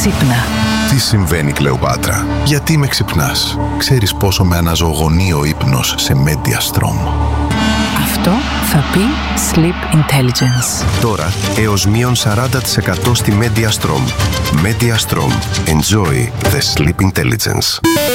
Ξύπνα. Τι συμβαίνει, Κλεοπάτρα? Γιατί με ξυπνάς? Ξέρεις πόσο με αναζωογονεί ο ύπνος σε Mediastrom. Αυτό θα πει Sleep Intelligence. Τώρα έως μείον 40% στη Mediastrom. Mediastrom. Enjoy the Sleep Intelligence.